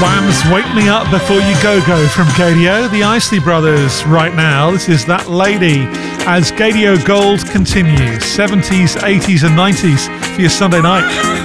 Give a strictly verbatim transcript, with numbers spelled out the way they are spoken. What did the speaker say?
Wham's Wake Me Up Before You Go Go from Gadio. The Isley Brothers right now. This is That Lady as Gadio Gold continues. seventies, eighties and nineties for your Sunday night.